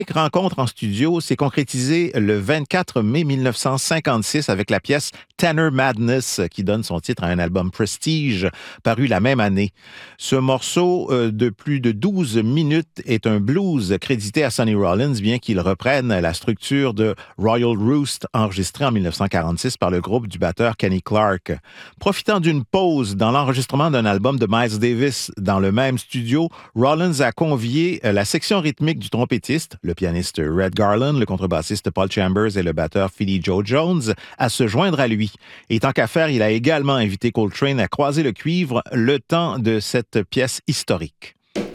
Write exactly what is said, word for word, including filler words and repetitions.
Rencontre en studio s'est concrétisée le vingt-quatre mai mille neuf cent cinquante-six avec la pièce Tenor Madness qui donne son titre à un album Prestige paru la même année. Ce morceau euh, de plus de douze minutes est un blues crédité à Sonny Rollins, bien qu'il reprenne la structure de Royal Roost enregistré en mille neuf cent quarante-six par le groupe du batteur Kenny Clarke. Profitant d'une pause dans l'enregistrement d'un album de Miles Davis dans le même studio, Rollins a convié la section rythmique du trompettiste, le pianiste Red Garland, le contrebassiste Paul Chambers et le batteur Philly Joe Jones à se joindre à lui. Et tant qu'à faire, il a également invité Coltrane à croiser le cuivre le temps de cette pièce historique.